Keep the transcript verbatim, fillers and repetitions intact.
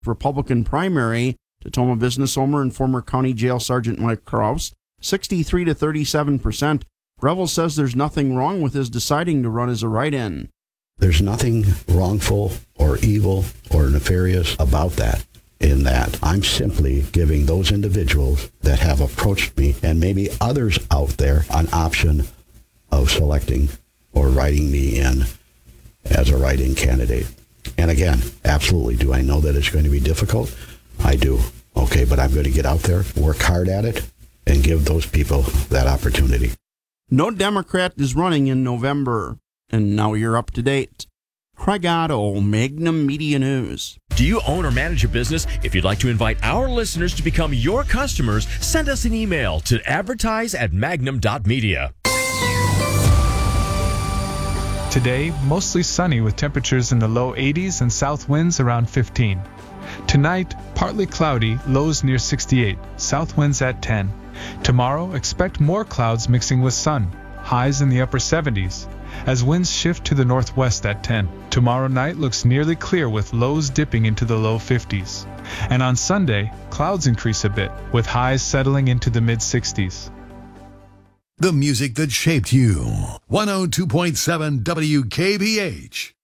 Republican primary. Tacoma business owner and former county jail sergeant Mike Kraus, sixty-three to thirty-seven percent. Revel says there's nothing wrong with his deciding to run as a write-in. There's nothing wrongful or evil or nefarious about that, in that I'm simply giving those individuals that have approached me, and maybe others out there, an option of selecting or writing me in as a write-in candidate. And again, absolutely, do I know that it's going to be difficult? I do. Okay, but I'm going to get out there, work hard at it, and give those people that opportunity. No Democrat is running in November. And now you're up to date. Craig Otto, Magnum Media News. Do you own or manage a business? If you'd like to invite our listeners to become your customers, send us an email to advertise at magnum dot media. Today, mostly sunny with temperatures in the low eighties and south winds around fifteen. Tonight, partly cloudy, lows near sixty-eight, south winds at ten. Tomorrow, expect more clouds mixing with sun, highs in the upper seventies, as winds shift to the northwest at ten. Tomorrow night looks nearly clear with lows dipping into the low fifties. And on Sunday, clouds increase a bit, with highs settling into the mid-sixties. The music that shaped you. one oh two point seven W K B H.